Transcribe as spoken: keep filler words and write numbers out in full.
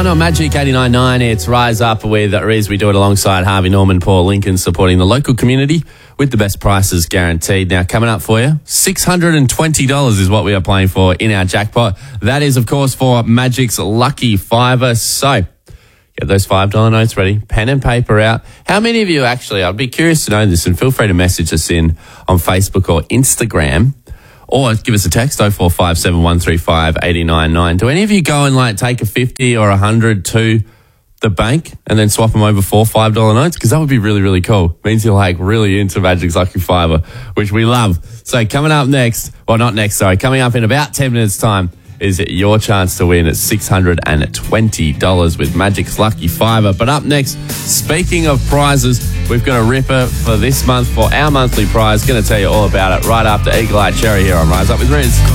on Magic eighty-nine point nine. It's Rise Up with Riz. We do it alongside Harvey Norman, Paul Lincoln, supporting the local community with the best prices guaranteed. Now, coming up for you, six hundred twenty dollars is what we are playing for in our jackpot. That is, of course, for Magic's Lucky Fiver. So, get those five dollar notes ready, pen and paper out. How many of you actually, I'd be curious to know this, and feel free to message us in on Facebook or Instagram, or give us a text, oh four five seven, one three five, eight nine nine. Do any of you go and like take a fifty or a hundred to the bank and then swap them over for five dollar notes? Because that would be really, really cool. Means you're like really into Magic's Lucky Fiver, which we love. So coming up next, well, not next, sorry, coming up in about ten minutes time is your chance to win at six hundred twenty dollars with Magic's Lucky Fiver. But up next, speaking of prizes, we've got a ripper for this month for our monthly prize. Going to tell you all about it right after Eagle Eye Cherry here on Rise Up with Riz.